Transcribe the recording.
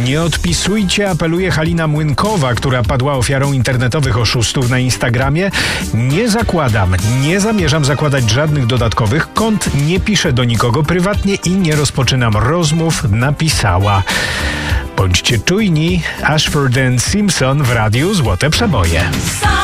Nie odpisujcie, apeluje Halina Młynkowa, która padła ofiarą internetowych oszustów na Instagramie. Nie zakładam, nie zamierzam zakładać żadnych dodatkowych kont, nie piszę do nikogo prywatnie i nie rozpoczynam rozmów, napisała. Bądźcie czujni, Ashford & Simpson w radiu Złote Przeboje.